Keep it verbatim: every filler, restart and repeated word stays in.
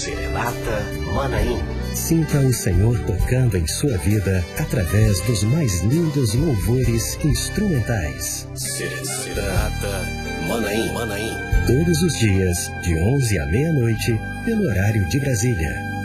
Serenata Manaim. Sinta o Senhor tocando em sua vida através dos mais lindos louvores instrumentais. Serenata Manaim, Manaim. Todos os dias, de onze à meia-noite, pelo horário de Brasília.